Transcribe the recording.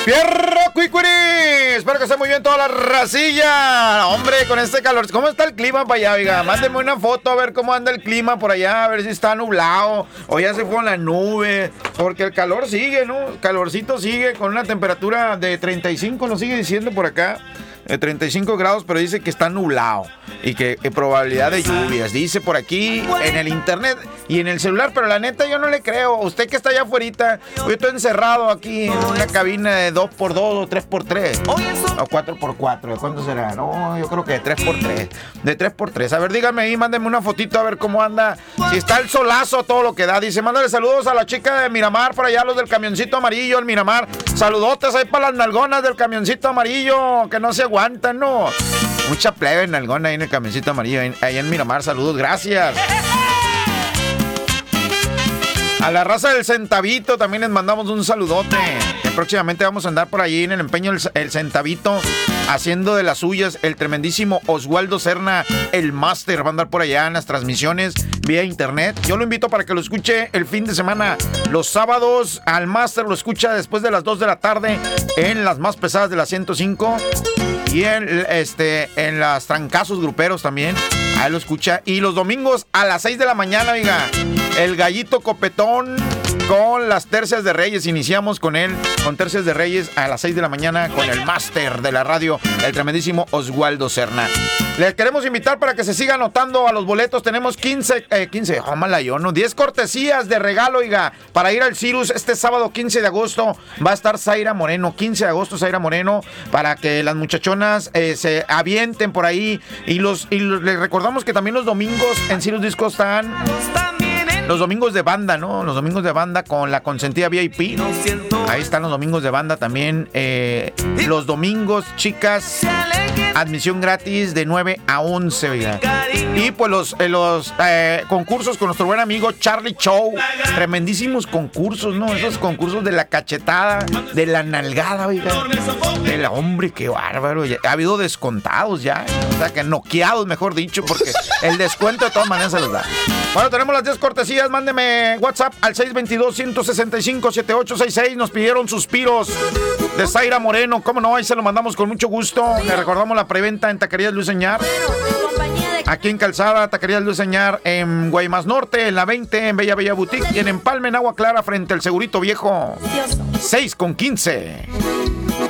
¡Fierro, Cuicuri! Espero que esté muy bien toda la racilla. Hombre, con este calor. ¿Cómo está el clima para allá, oiga? Mándenme una foto a ver cómo anda el clima por allá, a ver si está nublado o ya se fue con la nube. Porque el calor sigue, ¿no? El calorcito sigue con una temperatura de 35, nos sigue diciendo por acá. 35 grados, pero dice que está nublado y que probabilidad de lluvias. Dice por aquí en el internet y en el celular, pero la neta yo no le creo. Usted que está allá afuera, yo estoy encerrado aquí en una cabina de 2x2 o 3x3 o 4x4. ¿Cuánto será? No, yo creo que de 3x3. De 3x3. A ver, dígame ahí, mándenme una fotito a ver cómo anda. Si está el solazo, todo lo que da. Dice, mándale saludos a la chica de Miramar, por allá los del camioncito amarillo, el Miramar. Saludotes ahí para las nalgonas del camioncito amarillo, que no se aguantan, ¿no? Mucha plebe nalgona ahí en el camioncito amarillo, ahí en Miramar. Saludos, gracias. A la raza del Centavito también les mandamos un saludote. Que próximamente vamos a andar por allí en el empeño el Centavito, haciendo de las suyas. El tremendísimo Oswaldo Serna, el máster, va a andar por allá en las transmisiones vía internet. Yo lo invito para que lo escuche el fin de semana. Los sábados al máster lo escucha después de las 2 de la tarde en las más pesadas de la 105. Y en las trancazos gruperos también. Ahí lo escucha. Y los domingos a las 6 de la mañana, oiga, el Gallito Copetón con las Tercias de Reyes. Iniciamos con él, con Tercias de Reyes a las 6 de la mañana con el máster de la radio, el tremendísimo Oswaldo Serna. Les queremos invitar para que se siga anotando a los boletos. Tenemos 15, yo, ¿no? 10 cortesías de regalo, oiga, para ir al Cirrus este sábado 15 de agosto. Va a estar Zaira Moreno, 15 de agosto Zaira Moreno, para que las muchachonas se avienten por ahí. Y les recordamos que también los domingos en Cirrus Disco están los domingos de banda, ¿no? Los domingos de banda con la consentida VIP. Ahí están los domingos de banda también. Los domingos, chicas, admisión gratis de 9 a 11, oiga. Y pues los concursos con nuestro buen amigo Charlie Show. Tremendísimos concursos, ¿no? Esos concursos de la cachetada, de la nalgada, oiga. El hombre, qué bárbaro. Ha habido descontados ya. O sea, que noqueados, mejor dicho, porque el descuento de todas maneras se los da. Bueno, tenemos las 10 cortesías. Mándeme WhatsApp al 622-165-7866. Nos pidieron suspiros de Zaira Moreno. ¿Cómo no? Ahí se lo mandamos con mucho gusto. Le recordamos la preventa en Taquerías Luis Señar. Aquí en Calzada, Taquerías Luis Señar, en Guaymas Norte, en la 20, en Bella Boutique y en Empalme, en Agua Clara, frente al Segurito Viejo. 6 con 15.